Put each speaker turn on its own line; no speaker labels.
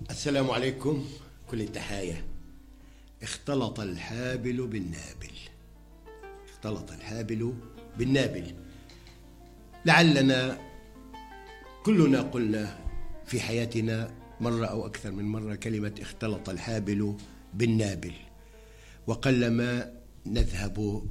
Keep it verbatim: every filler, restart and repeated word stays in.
السلام عليكم. كل التحايا. اختلط الحابل بالنابل، اختلط الحابل بالنابل. لعلنا كلنا قلنا في حياتنا مرة أو أكثر من مرة كلمة اختلط الحابل بالنابل، وقلما نذهب